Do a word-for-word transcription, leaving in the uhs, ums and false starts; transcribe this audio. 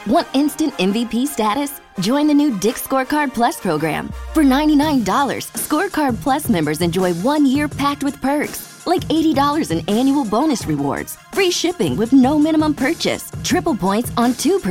Want instant M V P status? Join the new Dick's Scorecard Plus program. For ninety-nine dollars, Scorecard Plus members enjoy one year packed with perks, like eighty dollars in annual bonus rewards, free shipping with no minimum purchase, triple points on two